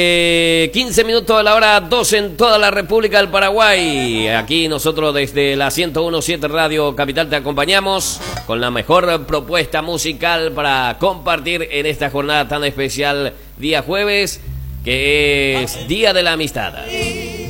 15 minutos a la hora 12 en toda la República del Paraguay. Aquí nosotros desde la 101.7 Radio Capital te acompañamos con la mejor propuesta musical para compartir en esta jornada tan especial, día jueves, que es Día de la Amistad.